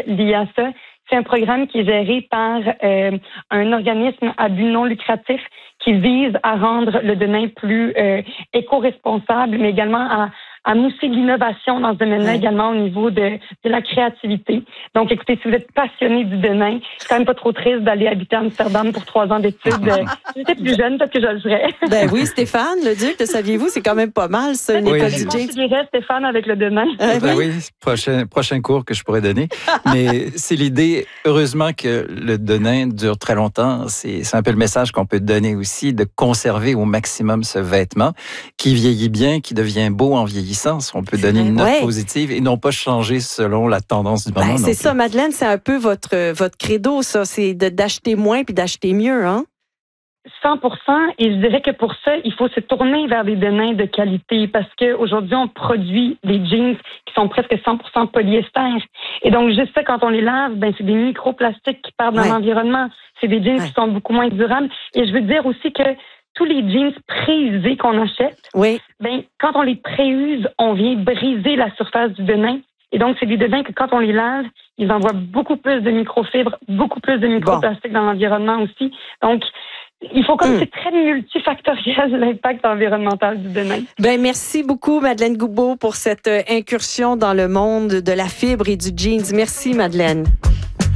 liés à ça. C'est un programme qui est géré par un organisme à but non lucratif qui vise à rendre le denain plus éco-responsable, mais également à mousser l'innovation dans ce domaine-là, également au niveau de la créativité. Donc, écoutez, si vous êtes passionné du denain, c'est quand même pas trop triste d'aller habiter à Amsterdam pour 3 ans d'études. Si j'étais plus jeune, peut-être que je le ferais. Ben oui, Stéphane, le Duc, le saviez-vous, c'est quand même pas mal, ça, une école du James. Je considérais Stéphane avec le denain. Oui, prochain cours que je pourrais donner. Mais c'est l'idée, heureusement que le denain dure très longtemps. C'est un peu le message qu'on peut donner aussi, de conserver au maximum ce vêtement qui vieillit bien, qui devient beau en vieillissant. On peut donner une note positive et non pas changer selon la tendance du moment. C'est ça, Madeleine, c'est un peu votre credo, ça, c'est d'acheter moins puis d'acheter mieux, hein? 100%. Et je dirais que pour ça, il faut se tourner vers des denains de qualité parce qu'aujourd'hui, on produit des jeans qui sont presque 100% polyester. Et donc, juste ça, quand on les lave, c'est des microplastiques qui partent dans l'environnement. C'est des jeans qui sont beaucoup moins durables. Et je veux dire aussi que tous les jeans préusés qu'on achète, quand on les préuse, on vient briser la surface du denain. Et donc, c'est des denins que quand on les lave, ils envoient beaucoup plus de microfibres, beaucoup plus de microplastiques dans l'environnement aussi. Donc, il faut comme c'est très multifactoriel l'impact environnemental du denain. Merci beaucoup, Madeleine Goubeau, pour cette incursion dans le monde de la fibre et du jeans. Merci, Madeleine.